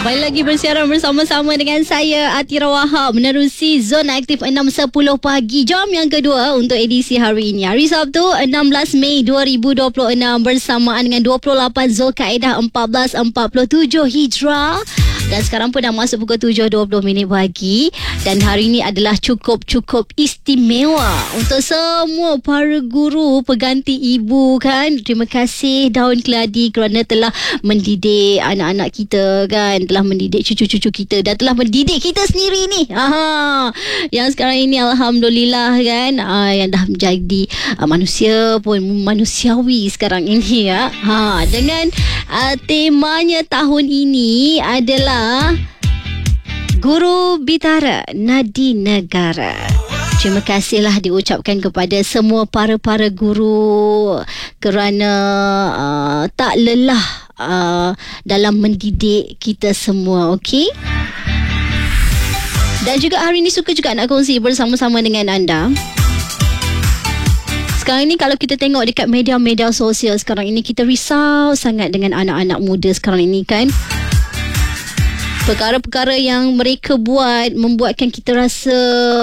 Kembali lagi bersiaran bersama-sama dengan saya Atira Wahab menerusi Zona Aktif 6.10 pagi. Jam yang kedua untuk edisi hari ini, hari Sabtu 16 Mei 2026 bersamaan dengan 28 Zulkaidah 1447 Hijrah. Dan sekarang pun dah masuk pukul 7.20 pagi. Dan hari ini adalah cukup istimewa untuk semua para guru pengganti ibu kan. Terima kasih Daun Keladi kerana telah mendidik anak-anak kita kan, telah mendidik cucu-cucu kita dan telah mendidik kita sendiri ni. Yang sekarang ini alhamdulillah kan, yang dah menjadi manusia pun manusiawi sekarang ini ya. Dengan temanya tahun ini adalah Guru Bitara Nadi Negara. Terima kasihlah diucapkan kepada semua para guru kerana tak lelah dalam mendidik kita semua, okey? Dan juga hari ini suka juga nak kongsi bersama-sama dengan anda. Sekarang ini kalau kita tengok dekat media-media sosial sekarang ini, kita risau sangat dengan anak-anak muda sekarang ini kan. Perkara-perkara yang mereka buat membuatkan kita rasa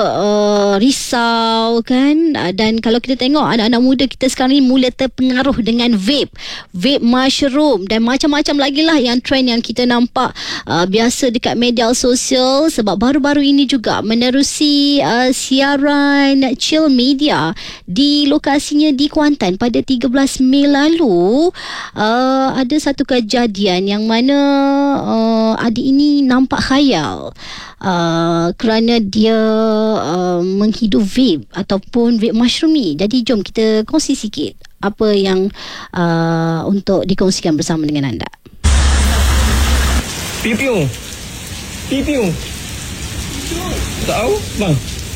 risau kan. Dan kalau kita tengok anak-anak muda kita sekarang ni mula terpengaruh dengan vape mushroom dan macam-macam lagi lah yang trend yang kita nampak biasa dekat media sosial. Sebab baru-baru ini juga menerusi siaran Chill Media di lokasinya di Kuantan pada 13 Mei lalu, ada satu kejadian yang mana adik ini nampak khayal kerana dia menghidup vape ataupun vape mushroom ni. Jadi jom kita kongsi sikit apa yang untuk dikongsikan bersama dengan anda. Pipiu tahu bang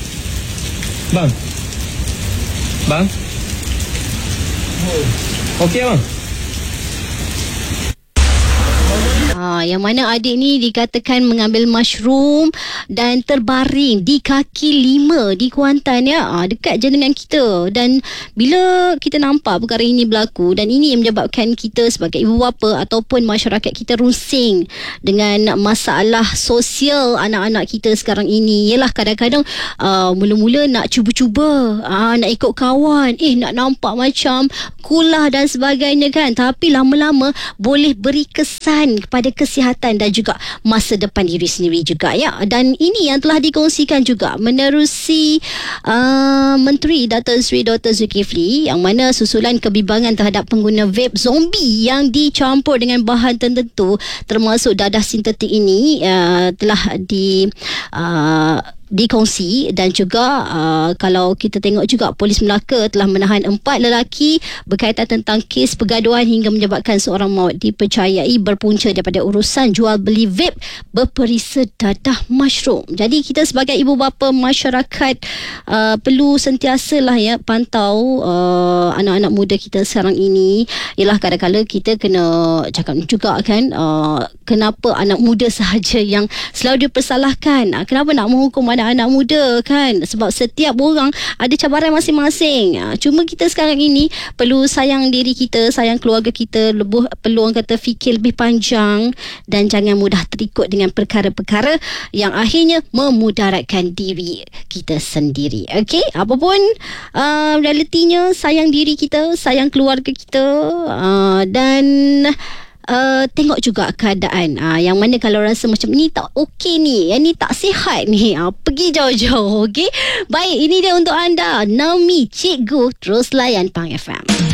okey bang. Yang mana adik ni dikatakan mengambil mushroom dan terbaring di kaki 5 di Kuantan ya, dekat je dengan kita. Dan bila kita nampak perkara ini berlaku, dan ini yang menyebabkan kita sebagai ibu bapa ataupun masyarakat kita rusing dengan masalah sosial anak-anak kita sekarang ini. Yelah, kadang-kadang mula-mula nak cuba-cuba, nak ikut kawan, nak nampak macam cool lah dan sebagainya kan. Tapi lama-lama boleh beri kesan kepada kesihatan dan juga masa depan diri sendiri juga ya. Dan ini yang telah dikongsikan juga menerusi Menteri Datuk Seri Dr. Zulkifli, yang mana susulan kebimbangan terhadap pengguna vape zombie yang dicampur dengan bahan tertentu termasuk dadah sintetik ini telah dikongsi. Dan juga kalau kita tengok juga, Polis Melaka telah menahan 4 lelaki berkaitan tentang kes pergaduhan hingga menyebabkan seorang maut dipercayai berpunca daripada urusan jual beli vape berperisa dadah mushroom. Jadi kita sebagai ibu bapa, masyarakat perlu sentiasalah ya pantau anak-anak muda kita sekarang ini. Ialah kadang-kadang kita kena cakap juga kan, kenapa anak muda sahaja yang selalu dipersalahkan, kenapa nak menghukum anak muda kan? Sebab setiap orang ada cabaran masing-masing. Cuma kita sekarang ini perlu sayang diri kita, sayang keluarga kita, perlu orang kata fikir lebih panjang dan jangan mudah terikut dengan perkara-perkara yang akhirnya memudaratkan diri kita sendiri. Okey, apapun realitinya, sayang diri kita, sayang keluarga kita, dan tengok juga keadaan yang mana kalau rasa macam ni tak okey ni, yang ni tak sihat ni, pergi jauh-jauh. Okey, baik, ini dia untuk anda Naomi Cikgu. Terus layan Pang FM.